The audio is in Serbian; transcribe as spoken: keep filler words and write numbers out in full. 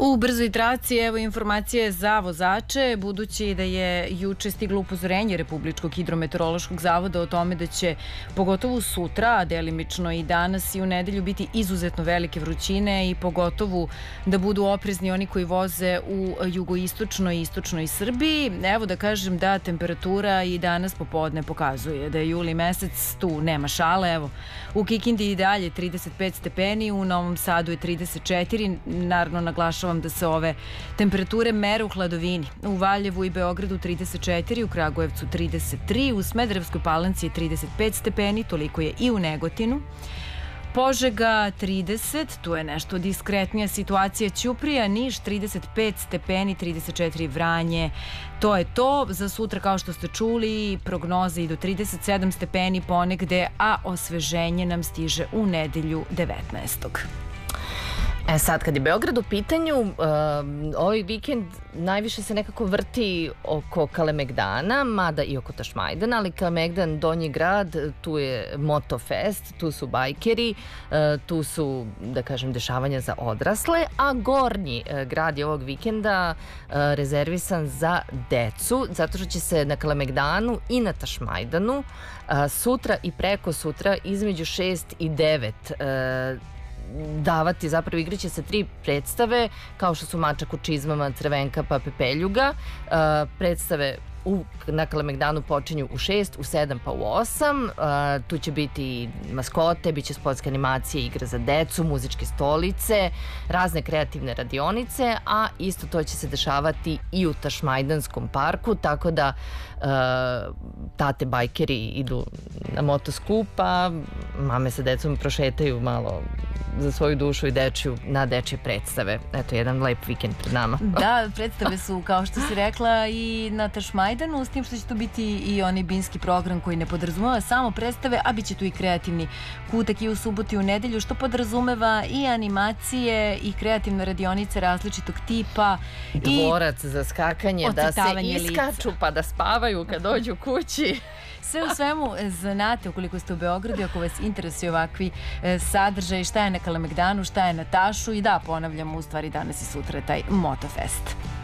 U brzoj traci, evo informacije za vozače, budući da je juče stiglo upozorenje Republičkog hidrometeorološkog zavoda o tome da će pogotovo sutra, a delimično i danas i u nedelju biti izuzetno velike vrućine i pogotovo da budu oprezni oni koji voze u jugoistočnoj i istočnoj Srbiji. Evo da kažem da temperatura i danas popodne pokazuje da je juli mesec, tu nema šale, evo u Kikindi i dalje trideset pet stepeni, u Novom Sadu je trideset četiri, naravno naglašavam da se ove temperature mere u hladovini. U Valjevu i Beogradu trideset četiri, u Kragujevcu trideset tri, u Smederevskoj Palanci je trideset pet stepeni, toliko je i u Negotinu. Požega trideset, tu je nešto diskretnija situacija. Ćuprija, Niš trideset pet stepeni, trideset četiri Vranje. To je to. Za sutra, kao što ste čuli, prognoze i do trideset sedam stepeni ponegde, a osveženje nam stiže u nedelju devetnaestog E sad, kad je Beograd u pitanju, uh, ovaj vikend najviše se nekako vrti oko Kalemegdana, mada i oko Tašmajdana, ali Kalemegdan, Donji grad, tu je Motofest, tu su bajkeri, uh, tu su, da kažem, dešavanja za odrasle, a Gornji uh, grad je ovog vikenda uh, rezervisan za decu, zato što će se na Kalemegdanu i na Tašmajdanu uh, sutra i preko sutra između šest i devet uh, davati, zapravo igriće se tri predstave, kao što su Mačak u čizmama, Crvenka pa Pepeljuga. Uh, predstave u, na Kalemegdanu počinju u šest, u sedam pa u osam. Uh, tu će biti maskote, bit će sportske animacije, igre za decu, muzičke stolice, razne kreativne radionice, a isto to će se dešavati i u Tašmajdanskom parku, tako da uh, tate bajkeri idu na motoskup, a mame sa decom prošetaju malo za svoju dušu i dečju na dečje predstave. Eto, jedan lep vikend pred nama. Da, predstave su, kao što si rekla, i na Tašmajdanu, s tim što će tu biti i onaj binski program koji ne podrazumeva samo predstave, a bit će tu i kreativni kutak i u subotu i u nedelju, što podrazumeva i animacije i kreativne radionice različitog tipa. Dvorac za skakanje, da se iskaču lica, pa da spavaju kad dođu kući. Sve u svemu, znate, ukoliko ste u Beogradu, ako vas interesuje ovakvi e, sadržaj, šta je na Kalemegdanu, šta je na Tašu, i da, ponavljamo, u stvari danas i sutra taj Motofest.